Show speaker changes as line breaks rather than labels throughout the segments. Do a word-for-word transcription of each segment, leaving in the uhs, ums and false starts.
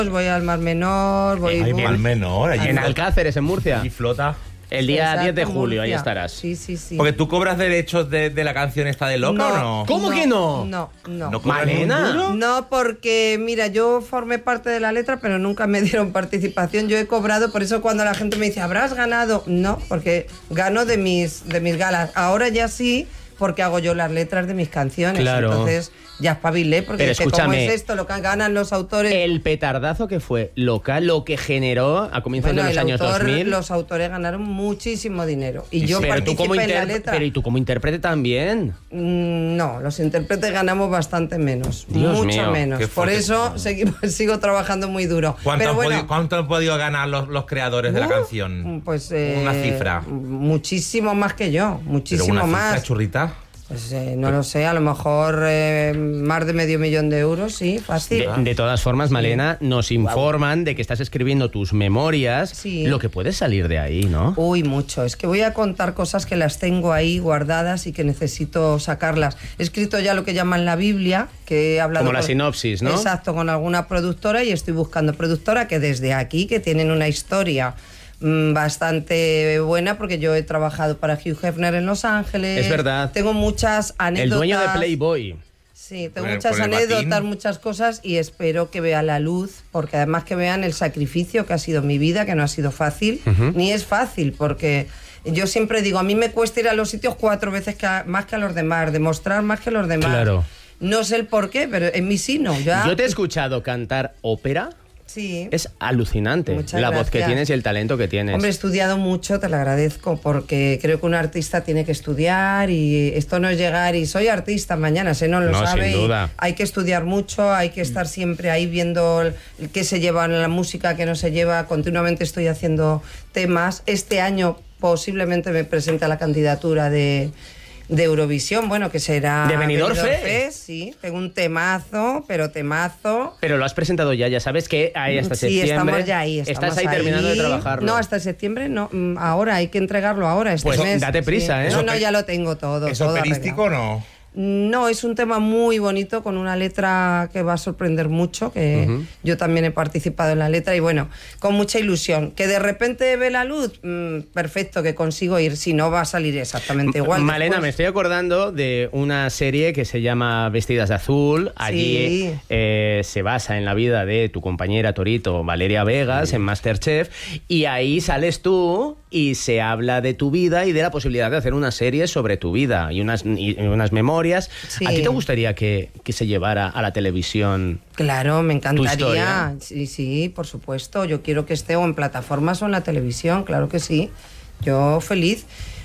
voy al Mar Menor, voy...
Ay, Mar Menor, allí
En Alcáceres, en Murcia.
y flota.
El día
Exacto,
diez de julio, ahí
Murcia.
estarás.
Sí, sí, sí.
Porque tú cobras derechos de, de la canción esta de Loca o no.
¿Cómo que no?
No, no.
¿No cobras ni un
Malena.
duro?
No, porque mira, yo formé parte de la letra, pero nunca me dieron participación. Yo he cobrado, por eso cuando la gente me dice, ¿habrás ganado? No, porque gano de mis, de mis galas. Ahora ya sí, porque hago yo las letras de mis canciones.
Claro.
Entonces ya espabilé, porque
Pero
es que ¿cómo
escúchame,
es esto? Lo que ganan los autores.
El petardazo que fue local, lo que generó a comienzos
Bueno,
de los
el
años
autor,
dos mil.
los autores ganaron muchísimo dinero. Y yo
pero, tú
participé
como
en la
interp-
letra.
pero y tú como intérprete también.
Mm, No, los intérpretes ganamos bastante menos,
Dios
mucho
mío,
menos.
qué
Por
fuerte.
eso seguimos, sigo trabajando muy duro.
¿Cuánto,
Pero
han
bueno,
podido, ¿Cuánto han podido ganar los, los creadores de la
uh,
canción?
Pues eh,
Una cifra.
Muchísimo más que yo,
Pero
muchísimo
una cifra,
más.
churrita.
Pues eh, no lo sé, a lo mejor eh, más de medio millón de euros, sí, fácil.
De, de todas formas, Malena, nos informan de que estás escribiendo tus memorias,
Sí.
lo que puede salir de ahí, ¿no?
Uy, mucho. Es que voy a contar cosas que las tengo ahí guardadas y que necesito sacarlas. He escrito ya lo que llaman la Biblia, que he hablado
Como la
con-
sinopsis, ¿no?
Exacto, con alguna productora y estoy buscando productora que desde aquí, que tienen una historia mm, bastante buena, porque yo he trabajado para Hugh Hefner en Los Ángeles.
Es verdad.
Tengo muchas anécdotas.
El dueño de Playboy.
Sí, tengo
Con el-
muchas
con el
anécdotas,
batín.
muchas cosas y espero que vea la luz, porque además que vean el sacrificio que ha sido mi vida, que no ha sido fácil, ni es fácil, porque yo siempre digo, a mí me cuesta ir a los sitios cuatro veces que a- más que a los demás, demostrar más que los demás.
Claro.
No sé el por qué, pero en mí sí no. Ya,
Yo te he escuchado cantar ópera.
sí.
Es alucinante
Muchas
la voz que
gracias.
tienes y el talento que tienes.
Hombre, he estudiado mucho, te lo agradezco, porque creo que un artista tiene que estudiar y esto no es llegar y soy artista mañana, se no lo
No,
sabe.
sin
y
duda.
hay que estudiar mucho, hay que estar siempre ahí viendo el, el qué se lleva en la música, qué no se lleva. Continuamente estoy haciendo temas. Este año posiblemente me presente a la candidatura de... de Eurovisión, bueno, que será...
¿De Benidorm Fest?
Fest, sí, tengo un temazo, pero temazo.
Pero lo has presentado ya, ya sabes que hay hasta
Sí,
septiembre.
estamos ya ahí. Estamos
Estás ahí, terminando de trabajarlo.
No, hasta septiembre no. mm, Ahora hay que entregarlo ahora, este
Pues
mes.
date prisa, ¿eh?
No, no,
¿Es
ya lo tengo todo.
¿Es
todo
operístico o
arreglado.
no?
No, es un tema muy bonito, con una letra que va a sorprender mucho, que
Ujú.
yo también he participado en la letra y bueno, con mucha ilusión. ¿Que de repente ve la luz? Mm, perfecto, que consigo ir, si no va a salir exactamente igual.
Malena,
después.
me estoy acordando de una serie que se llama Vestidas de Azul. Allí
Sí.
eh, se basa en la vida de tu compañera Torito, Valeria Vegas, en Masterchef. Y ahí sales tú y se habla de tu vida y de la posibilidad de hacer una serie sobre tu vida y unas, y unas memorias.
Sí.
¿A ti te gustaría que, que se llevara a la televisión?
Claro, me
historia?
encantaría. Sí, sí, por supuesto. Yo quiero que esté o en plataformas o en la televisión, claro que sí. Yo feliz.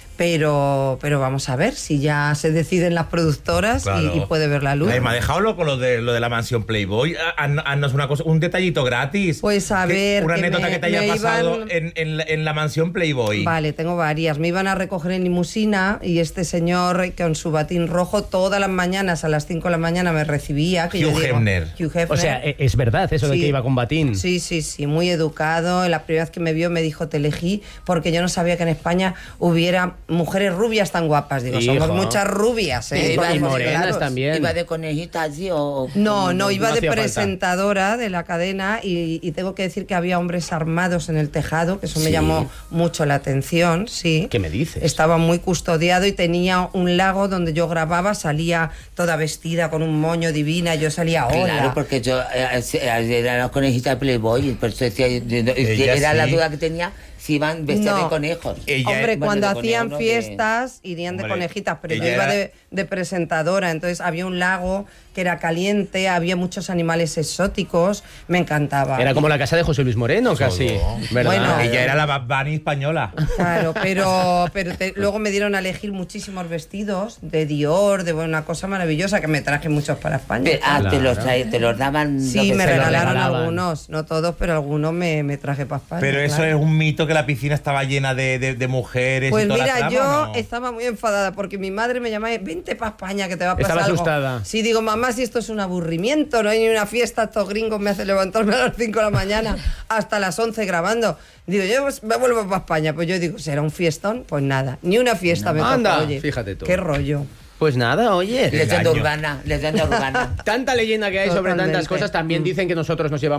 Pero, pero vamos a ver si ya se deciden las productoras
Claro.
y, y puede ver la luz.
Ay, me ha dejado loco lo de, lo de la mansión Playboy. Haz- Haznos una cosa, un detallito gratis.
Pues a
Que-
ver,
Una
que
anécdota
me-
que te haya
me
pasado
iban-
en, en la, en la mansión Playboy.
Vale, tengo varias. Me iban a recoger en limusina y este señor con su batín rojo todas las mañanas a las cinco de la mañana me recibía. Que yo
Hugh
digo,
Hefner.
Hugh Hefner.
O sea, e- es verdad eso de
Sí.
que iba con batín.
Sí, sí, sí, muy educado. La primera vez que me vio me dijo, te elegí porque yo no sabía que en España hubiera mujeres rubias tan guapas. Digo,
Hijo.
somos muchas rubias, ¿eh?
Y,
Iba
y
de
Somos
morenas
claros.
también.
¿Iba de conejita así o...?
No, no, iba
no
de
hacía falta.
presentadora de la cadena y, y tengo que decir que había hombres armados en el tejado, que eso me
Sí.
llamó mucho la atención, sí.
¿Qué me dices?
Estaba muy custodiado y tenía un lago donde yo grababa, salía toda vestida con un moño divina, yo salía hola.
Claro, porque yo eh, eh, era la conejita de Playboy, y por eso decía, yo- yo-
Ella
era la
sí.
duda que tenía si iban vestidas
No.
de conejos.
Ella-
Hombre,
Bueno,
cuando
de conejo,
hacían
no de-
fiestas irían de
Hombre,
conejitas, pero yo
ella
iba
era-
de, de presentadora, entonces había un lago que era caliente, había muchos animales exóticos, me encantaba.
Era como la casa de José Luis Moreno, casi. ¿Verdad?
Bueno,
Ella era la Bad Bunny española.
Claro, pero, pero te- luego me dieron a elegir muchísimos vestidos de Dior, de bueno, una cosa maravillosa que me traje muchos para España.
Pe- ah, te,
Claro.
los trae- te los daban... lo
Sí,
que
me
se los
regalaron
regalaban.
algunos, no todos, pero algunos me, me traje para España.
Pero eso
claro.
es un mito, que la piscina estaba llena de, de, de mujeres
Pues
y toda
mira,
la
yo
trama, ¿no?
estaba muy enfadada porque mi madre me llamaba, vente para España que te va a pasar
Estaba
algo.
asustada.
Sí, digo, mamá, si esto es un aburrimiento, no hay ni una fiesta, estos gringos me hacen levantarme a las cinco de la mañana hasta las once grabando. Digo, yo pues, me vuelvo para España. Pues yo digo, ¿será un fiestón? Pues nada, ni una fiesta me
Anda,
tocó, oye.
fíjate tú.
Qué rollo.
Pues nada, oye.
Leyenda
Engaño.
urbana, leyenda urbana.
Tanta leyenda que hay sobre tantas
Totalmente.
cosas. También dicen que nosotros nos llevamos